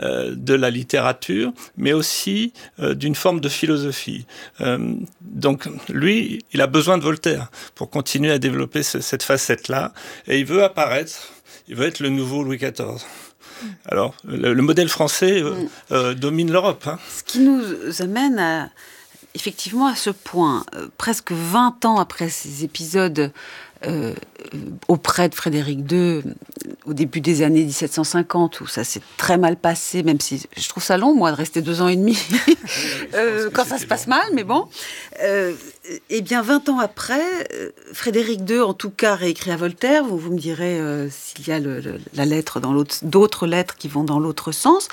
de la littérature, mais aussi d'une forme de philosophie. Donc lui, il a besoin de Voltaire pour continuer à développer cette facette-là, et il veut apparaître, il veut être le nouveau Louis XIV. Alors, le modèle français domine l'Europe. Ce qui nous amène effectivement à ce point, presque 20 ans après ces épisodes auprès de Frédéric II, au début des années 1750, où ça s'est très mal passé, même si je trouve ça long, moi, de rester 2 ans et demi, quand ça se passe mal, mais bon. Eh bien, 20 ans après, Frédéric II, en tout cas, réécrit à Voltaire. Vous me direz s'il y a la lettre d'autres lettres qui vont dans l'autre sens.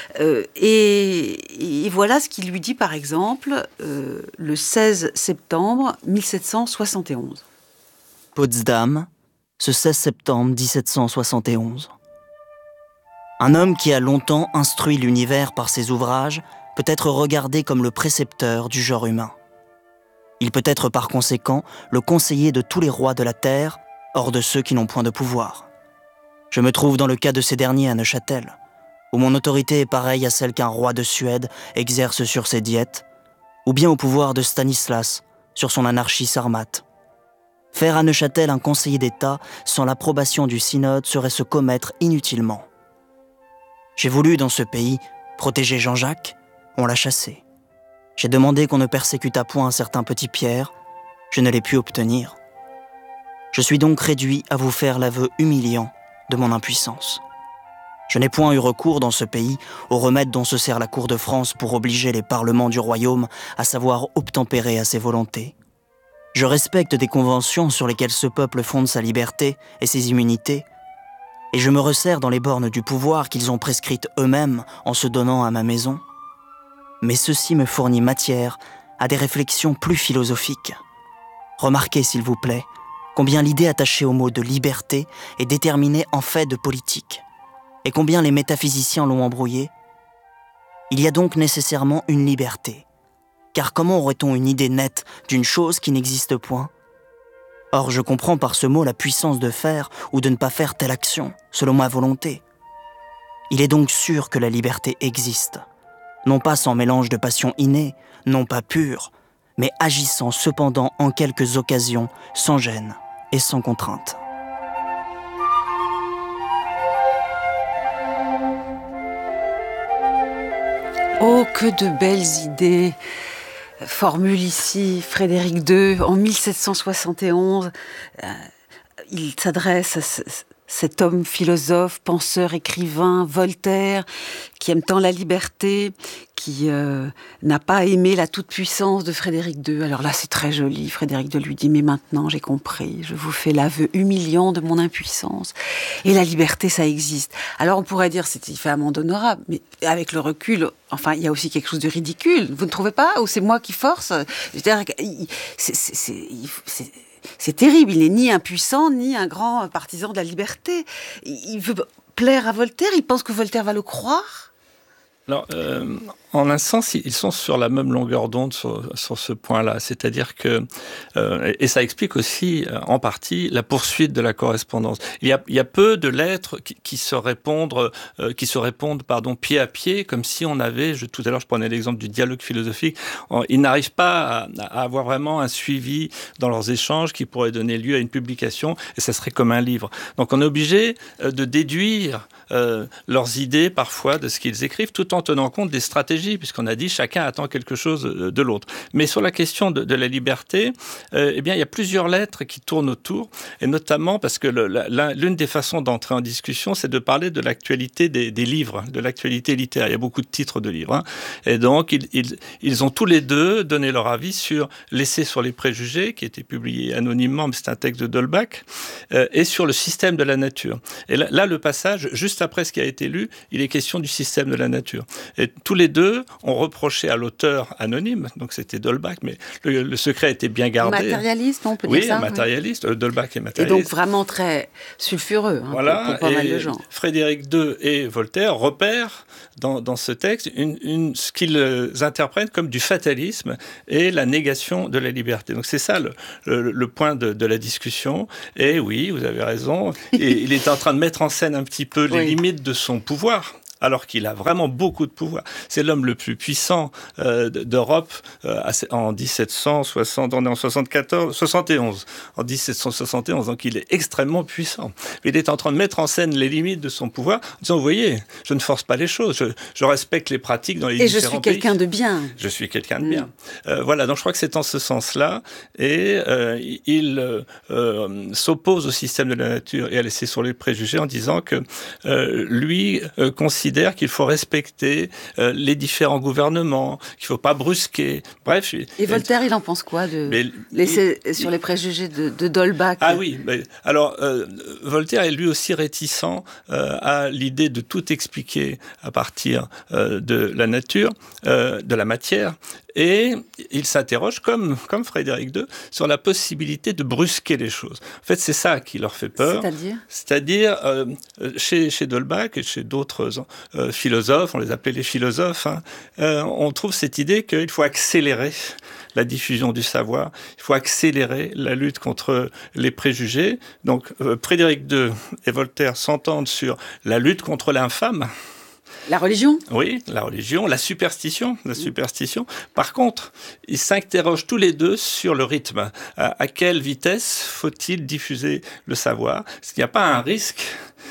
Et voilà ce qu'il lui dit, par exemple, le 16 septembre 1771. Potsdam, ce 16 septembre 1771. Un homme qui a longtemps instruit l'univers par ses ouvrages peut être regardé comme le précepteur du genre humain. Il peut être par conséquent le conseiller de tous les rois de la terre, hors de ceux qui n'ont point de pouvoir. Je me trouve dans le cas de ces derniers à Neuchâtel, où mon autorité est pareille à celle qu'un roi de Suède exerce sur ses diètes, ou bien au pouvoir de Stanislas sur son anarchie sarmate. Faire à Neuchâtel un conseiller d'État sans l'approbation du synode serait se commettre inutilement. J'ai voulu, dans ce pays, protéger Jean-Jacques, on l'a chassé. J'ai demandé qu'on ne persécutât point un certain petit Pierre, je ne l'ai pu obtenir. Je suis donc réduit à vous faire l'aveu humiliant de mon impuissance. Je n'ai point eu recours dans ce pays au remède dont se sert la Cour de France pour obliger les parlements du royaume à savoir obtempérer à ses volontés. Je respecte des conventions sur lesquelles ce peuple fonde sa liberté et ses immunités, et je me resserre dans les bornes du pouvoir qu'ils ont prescrites eux-mêmes en se donnant à ma maison. Mais ceci me fournit matière à des réflexions plus philosophiques. Remarquez, s'il vous plaît, combien l'idée attachée au mot de liberté est déterminée en fait de politique, et combien les métaphysiciens l'ont embrouillée. Il y a donc nécessairement une liberté. Car comment aurait-on une idée nette d'une chose qui n'existe point ? Or, je comprends par ce mot la puissance de faire ou de ne pas faire telle action, selon ma volonté. Il est donc sûr que la liberté existe, non pas sans mélange de passions innées, non pas pure, mais agissant cependant en quelques occasions, sans gêne et sans contrainte. Oh, que de belles idées formule ici Frédéric II en 1771. Il s'adresse à cet homme philosophe, penseur, écrivain, Voltaire, qui aime tant la liberté, qui n'a pas aimé la toute-puissance de Frédéric II. Alors là, c'est très joli. Frédéric II lui dit « Mais maintenant, j'ai compris. Je vous fais l'aveu humiliant de mon impuissance. Et la liberté, ça existe. » Alors on pourrait dire c'est une femme honorable, mais avec le recul, enfin, il y a aussi quelque chose de ridicule. Vous ne trouvez pas ? Ou c'est moi qui force ? C'est-à-dire, c'est terrible. Il n'est ni impuissant, ni un grand partisan de la liberté. Il veut plaire à Voltaire. Il pense que Voltaire va le croire. Alors, en un sens, ils sont sur la même longueur d'onde sur ce point-là. C'est-à-dire que, et ça explique aussi, en partie, la poursuite de la correspondance. Il y a peu de lettres qui se répondent, pied à pied, comme si on avait, tout à l'heure je prenais l'exemple du dialogue philosophique, ils n'arrivent pas à avoir vraiment un suivi dans leurs échanges qui pourrait donner lieu à une publication, et ça serait comme un livre. Donc on est obligé de déduire leurs idées parfois de ce qu'ils écrivent, tout en tenant compte des stratégies, puisqu'on a dit chacun attend quelque chose de l'autre. Mais sur la question de la liberté, eh bien, il y a plusieurs lettres qui tournent autour, et notamment parce que l'une des façons d'entrer en discussion, c'est de parler de l'actualité des livres, de l'actualité littéraire. Il y a beaucoup de titres de livres, hein. Et donc, ils ont tous les deux donné leur avis sur l'essai sur les préjugés, qui a été publié anonymement, mais c'est un texte de D'Holbach, et sur le système de la nature. Et là, le passage, juste après ce qui a été lu, il est question du système de la nature. Et tous les deux ont reproché à l'auteur anonyme, donc c'était D'Holbach, mais le secret était bien gardé. Matérialiste, on peut dire ça. Oui, matérialiste. D'Holbach est matérialiste. Et donc vraiment très sulfureux, hein, voilà, pour pas mal de gens. Frédéric II et Voltaire repèrent dans ce texte ce qu'ils interprètent comme du fatalisme et la négation de la liberté. Donc c'est ça le point de la discussion. Et oui, vous avez raison, et il est en train de mettre en scène un petit peu les limites de son pouvoir. alors qu'il a vraiment beaucoup de pouvoir. C'est l'homme le plus puissant d'Europe en 1760, on est en 71, en 1771, donc il est extrêmement puissant. Il est en train de mettre en scène les limites de son pouvoir, en disant, vous voyez, je ne force pas les choses, je respecte les pratiques dans les différents pays. Et je suis quelqu'un de bien. Je suis quelqu'un de bien. Voilà, donc je crois que c'est en ce sens-là, et il s'oppose au système de la nature et à l'essai sur les préjugés en disant que lui considère qu'il faut respecter les différents gouvernements, qu'il ne faut pas brusquer. Bref. Et Voltaire, il en pense quoi sur les préjugés de D'Holbach? Ah oui, alors Voltaire est lui aussi réticent à l'idée de tout expliquer à partir de la nature, de la matière. Et il s'interroge, comme Frédéric II, sur la possibilité de brusquer les choses. En fait, c'est ça qui leur fait peur. C'est-à-dire chez D'Holbach et chez d'autres philosophes, on les appelait les philosophes, on trouve cette idée qu'il faut accélérer la diffusion du savoir, il faut accélérer la lutte contre les préjugés. Donc, Frédéric II et Voltaire s'entendent sur la lutte contre l'infâme. La religion ? Oui, la religion, la superstition. Par contre, ils s'interrogent tous les deux sur le rythme. À quelle vitesse faut-il diffuser le savoir ? Est-ce qu'il n'y a pas un risque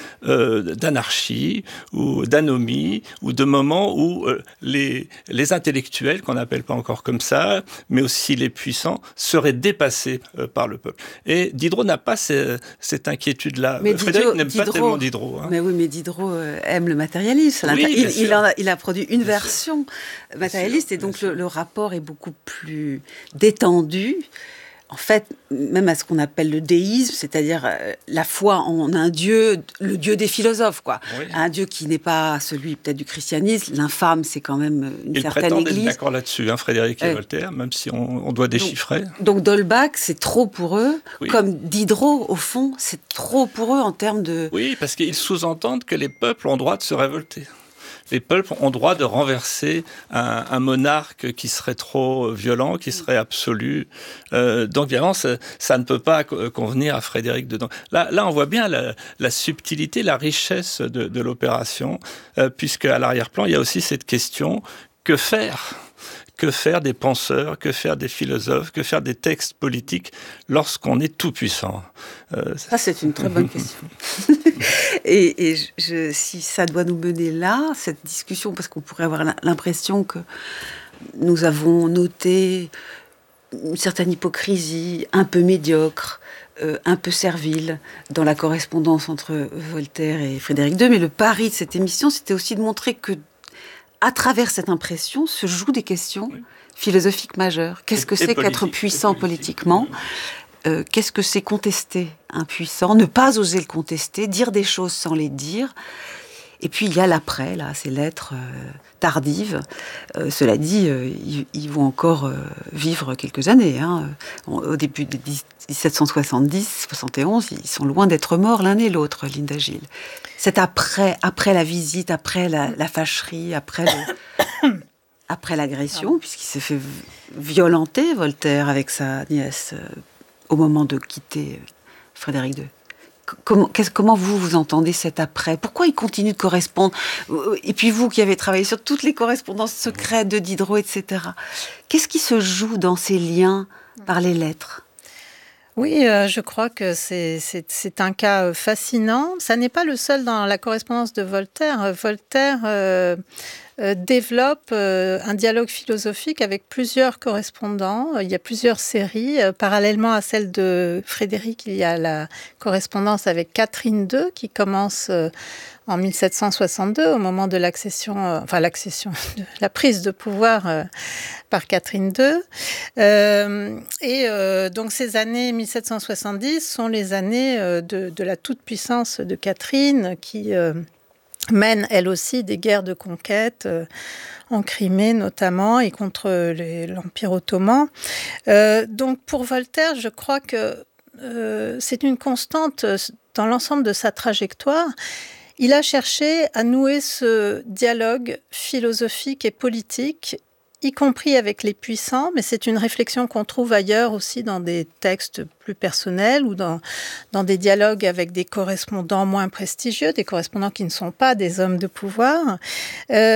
d'anarchie ou d'anomie ou de moments où les intellectuels, qu'on n'appelle pas encore comme ça, mais aussi les puissants, seraient dépassés par le peuple. Et Diderot n'a pas cette inquiétude-là. Mais Frédéric n'aime pas tellement Diderot. Mais oui, mais Diderot aime le matérialisme. Oui, il a produit une version matérialiste, et donc le rapport est beaucoup plus détendu. En fait, même à ce qu'on appelle le déisme, c'est-à-dire la foi en un dieu, le dieu des philosophes, quoi. Oui. Un dieu qui n'est pas celui peut-être du christianisme. L'infâme, c'est quand même une certaine église. Ils prétendent être d'accord là-dessus, Frédéric et Voltaire, même si on doit déchiffrer. Donc D'Holbach, c'est trop pour eux, comme Diderot, au fond, c'est trop pour eux en termes de... Oui, parce qu'ils sous-entendent que les peuples ont droit de se révolter. Les peuples ont droit de renverser un monarque qui serait trop violent, qui serait absolu. Donc, évidemment, ça ne peut pas convenir à Frédéric II. Là, on voit bien la subtilité, la richesse de l'opération, puisque à l'arrière-plan, il y a aussi cette question, que faire ? Que faire des penseurs, que faire des philosophes, que faire des textes politiques lorsqu'on est tout puissant ? Ça, c'est une très bonne question. et si ça doit nous mener là, cette discussion, parce qu'on pourrait avoir l'impression que nous avons noté une certaine hypocrisie, un peu médiocre, un peu servile dans la correspondance entre Voltaire et Frédéric II. Mais le pari de cette émission, c'était aussi de montrer que à travers cette impression se jouent des questions philosophiques majeures. Qu'est-ce que c'est qu'être puissant politiquement ? Qu'est-ce que c'est contester un puissant ? Ne pas oser le contester, dire des choses sans les dire. Et puis il y a l'après, là, ces lettres tardives. Cela dit, ils vont encore vivre quelques années. Au début de 1770-71, ils sont loin d'être morts l'un et l'autre, Linda Gilles. C'est après la visite, après la fâcherie, après l'agression, puisqu'il s'est fait violenter, Voltaire, avec sa nièce, au moment de quitter Frédéric II. Comment vous entendez cet après ? Pourquoi il continue de correspondre ? Et puis vous qui avez travaillé sur toutes les correspondances secrètes de Diderot, etc. Qu'est-ce qui se joue dans ces liens par les lettres ? Oui, je crois que c'est un cas fascinant. Ça n'est pas le seul dans la correspondance de Voltaire. Voltaire développe un dialogue philosophique avec plusieurs correspondants. Il y a plusieurs séries. Parallèlement à celle de Frédéric, il y a la correspondance avec Catherine II qui commence en 1762, au moment de la prise de pouvoir par Catherine II. Donc ces années 1770 sont les années de la toute-puissance de Catherine qui mène elle aussi des guerres de conquête en Crimée notamment et contre l'Empire ottoman. Donc pour Voltaire, je crois que c'est une constante dans l'ensemble de sa trajectoire. Il a cherché à nouer ce dialogue philosophique et politique y compris avec les puissants, mais c'est une réflexion qu'on trouve ailleurs aussi dans des textes plus personnels ou dans des dialogues avec des correspondants moins prestigieux, des correspondants qui ne sont pas des hommes de pouvoir.